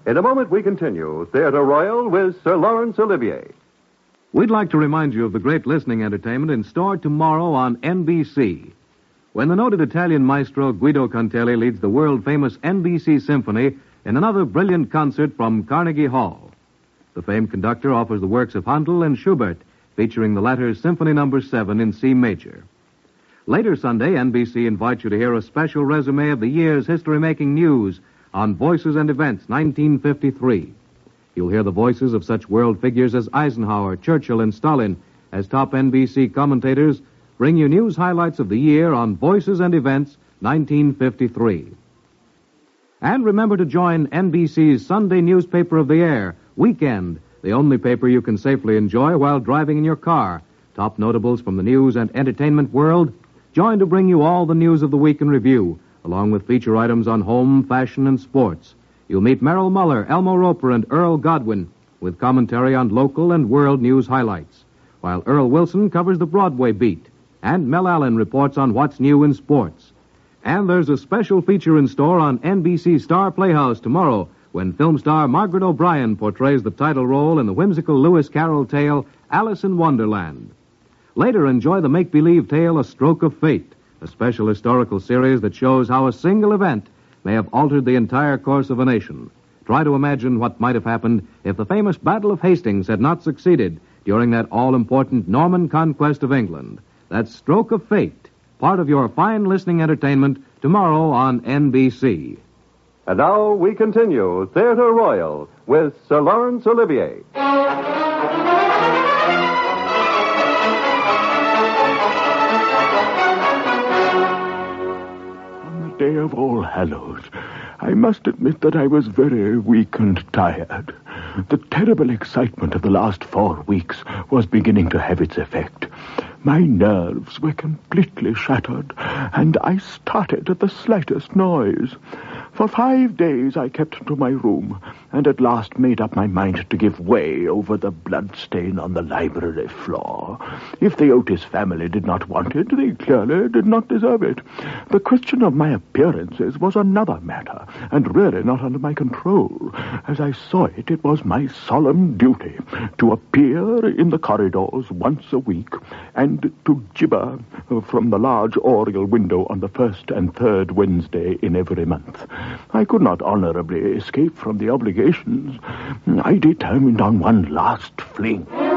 In a moment, we continue Theatre Royal with Sir Laurence Olivier. We'd like to remind you of the great listening entertainment in store tomorrow on NBC. When the noted Italian maestro Guido Contelli leads the world-famous NBC Symphony in another brilliant concert from Carnegie Hall. The famed conductor offers the works of Handel and Schubert, featuring the latter's Symphony No. 7 in C major. Later Sunday, NBC invites you to hear a special resume of the year's history-making news on Voices and Events 1953. You'll hear the voices of such world figures as Eisenhower, Churchill, and Stalin as top NBC commentators bring you news highlights of the year on Voices and Events 1953. And remember to join NBC's Sunday newspaper of the air, Weekend, the only paper you can safely enjoy while driving in your car. Top notables from the news and entertainment world join to bring you all the news of the week in review, along with feature items on home, fashion, and sports. You'll meet Merrill Muller, Elmo Roper, and Earl Godwin with commentary on local and world news highlights, while Earl Wilson covers the Broadway beat, and Mel Allen reports on what's new in sports. And there's a special feature in store on NBC Star Playhouse tomorrow when film star Margaret O'Brien portrays the title role in the whimsical Lewis Carroll tale Alice in Wonderland. Later, enjoy the make-believe tale A Stroke of Fate, a special historical series that shows how a single event may have altered the entire course of a nation. Try to imagine what might have happened if the famous Battle of Hastings had not succeeded during that all-important Norman conquest of England. That's Stroke of Fate, part of your fine listening entertainment tomorrow on NBC. And now we continue Theatre Royal with Sir Laurence Olivier. Day of All Hallows, I must admit that I was very weak and tired. The terrible excitement of the last 4 weeks was beginning to have its effect. My nerves were completely shattered, and I started at the slightest noise. For 5 days I kept to my room, and at last made up my mind to give way over the bloodstain on the library floor. If the Otis family did not want it, they clearly did not deserve it. The question of my appearances was another matter, and really not under my control. As I saw it, it was my solemn duty to appear in the corridors once a week, and to gibber from the large oriel window on the first and third Wednesday in every month. I could not honorably escape from the obligations. I determined on one last fling.